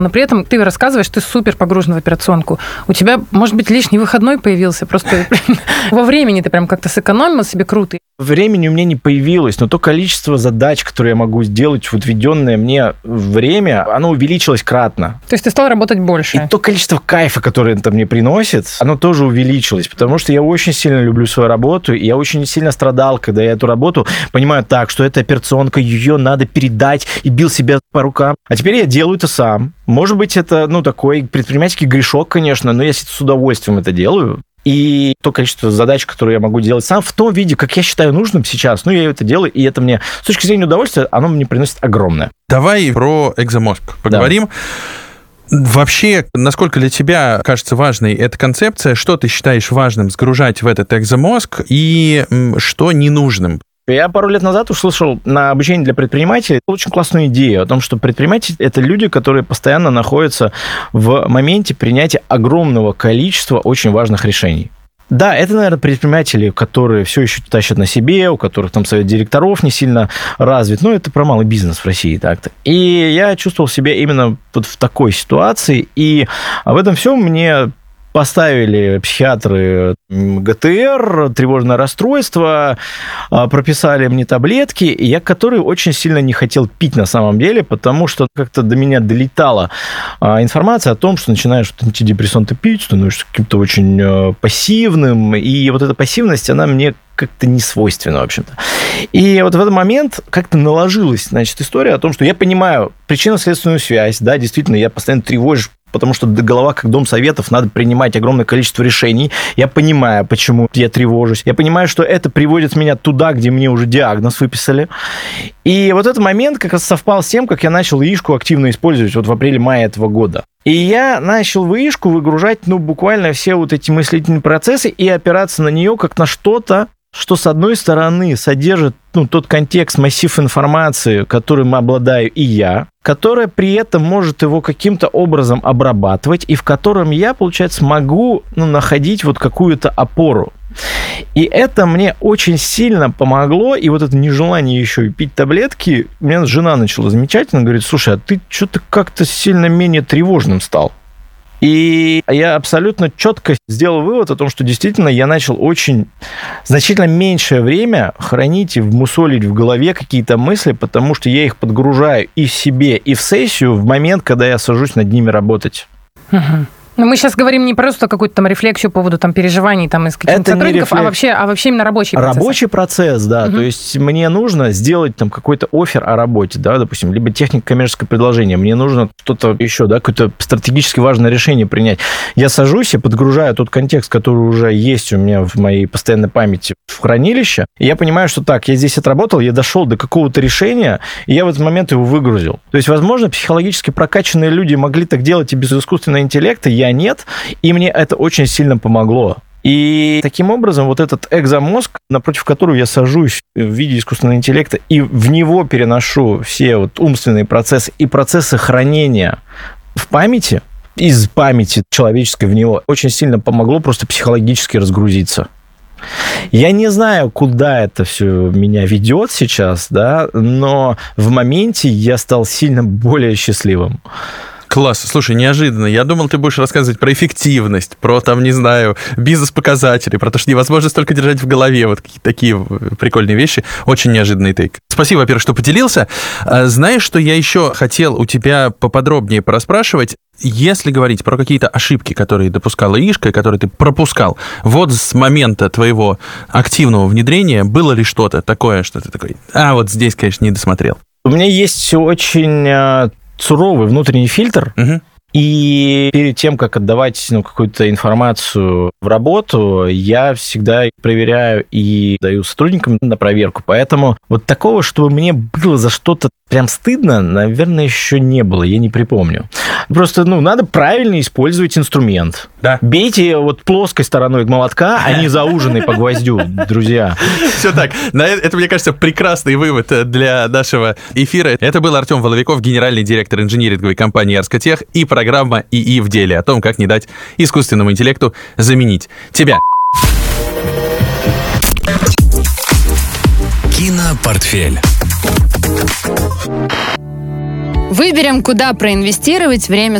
Но при этом ты рассказываешь, ты супер погружен в операционку. У тебя, может быть, лишний выходной появился, просто во времени ты прям как-то сэкономил себе круто. Времени у меня не появилось, но то количество задач, которые я могу сделать в отведенное мне время, оно увеличилось кратно. То есть ты стал работать больше. И то количество кайфа, которое это мне приносит, оно тоже увеличилось, потому что я очень сильно люблю свою работу, и я очень сильно страдал, когда я эту работу понимаю так, что эта операционка, ее надо передать, и бил себя по рукам. А теперь я делаю это сам. Может быть, это, такой предпринимательский грешок, конечно, но я с удовольствием это делаю. И то количество задач, которые я могу делать сам, в том виде, как я считаю нужным сейчас, я это делаю, и это мне, с точки зрения удовольствия, оно мне приносит огромное. Давай про экзомозг поговорим. Да. Вообще, насколько для тебя кажется важной эта концепция, что ты считаешь важным сгружать в этот экзомозг и что ненужным? Я пару лет назад услышал на обучении для предпринимателей очень классную идею о том, что предприниматели – это люди, которые постоянно находятся в моменте принятия огромного количества очень важных решений. Да, это, наверное, предприниматели, которые все еще тащат на себе, у которых там совет директоров не сильно развит. Это про малый бизнес в России так-то. И я чувствовал себя именно вот в такой ситуации. И в этом всем мне поставили психиатры ГТР, тревожное расстройство, прописали мне таблетки, которые очень сильно не хотел пить на самом деле, потому что как-то до меня долетала информация о том, что начинаешь антидепрессанты пить, становишься каким-то очень пассивным, и вот эта пассивность, она мне как-то не свойственно, в общем-то. И вот в этот момент как-то наложилась, история о том, что я понимаю причинно-следственную связь, да, действительно, я постоянно тревожусь, потому что голова, как дом советов, надо принимать огромное количество решений. Я понимаю, почему я тревожусь. Я понимаю, что это приводит меня туда, где мне уже диагноз выписали. И вот этот момент как раз совпал с тем, как я начал ИИшку активно использовать в апреле-мае этого года. И я начал в ИИшку выгружать, буквально все вот эти мыслительные процессы и опираться на нее как на что-то, что, с одной стороны, содержит тот контекст, массив информации, которым обладаю и я, которая при этом может его каким-то образом обрабатывать, и в котором я, получается, могу находить вот какую-то опору. И это мне очень сильно помогло, и вот это нежелание еще и пить таблетки, у меня жена начала замечательно, говорит: слушай, а ты что-то как-то сильно менее тревожным стал. И я абсолютно четко сделал вывод о том, что действительно я начал очень значительно меньшее время хранить и вмусолить в голове какие-то мысли, потому что я их подгружаю и в себе, и в сессию в момент, когда я сажусь над ними работать. Угу. Но мы сейчас говорим не просто какую-то там рефлексию по поводу там переживаний там из каких-то сотрудников, а вообще именно рабочий процесс. Рабочий процесс, да. Угу. То есть мне нужно сделать там какой-то оффер о работе, да, допустим, либо техника коммерческого предложения. Мне нужно что-то еще, да, какое-то стратегически важное решение принять. Я сажусь, я подгружаю тот контекст, который уже есть у меня в моей постоянной памяти в хранилище, и я понимаю, что так, я здесь отработал, я дошел до какого-то решения, и я в этот момент его выгрузил. То есть, возможно, психологически прокачанные люди могли так делать и без искусственного интеллекта, я нет, и мне это очень сильно помогло. И таким образом вот этот экзомозг, напротив которого я сажусь в виде искусственного интеллекта и в него переношу все вот умственные процессы и процессы хранения в памяти, из памяти человеческой в него, очень сильно помогло просто психологически разгрузиться. Я не знаю, куда это все меня ведет сейчас, да, но в моменте я стал сильно более счастливым. Класс. Слушай, неожиданно. Я думал, ты будешь рассказывать про эффективность, про, там, не знаю, бизнес-показатели, про то, что невозможно столько держать в голове. Вот какие-то такие прикольные вещи. Очень неожиданный тейк. Спасибо, во-первых, что поделился. Знаешь, что я еще хотел у тебя поподробнее пораспрашивать? Если говорить про какие-то ошибки, которые допускала ИИшка, и которые ты пропускал, вот с момента твоего активного внедрения было ли что-то такое, что ты такой: вот здесь, конечно, не досмотрел? У меня есть очень суровый внутренний фильтр, и перед тем, как отдавать какую-то информацию в работу, я всегда проверяю и даю сотрудникам на проверку. Поэтому вот такого, чтобы мне было за что-то прям стыдно, наверное, еще не было, я не припомню. Просто, надо правильно использовать инструмент. Да. Бейте вот плоской стороной молотка, а не зауженной по гвоздю, друзья. Все так. Это, мне кажется, прекрасный вывод для нашего эфира. Это был Артем Воловиков, генеральный директор инжиниринговой компании «Арскотех», и программа «ИИ в деле» о том, как не дать искусственному интеллекту заменить тебя. Кинопортфель. Выберем, куда проинвестировать время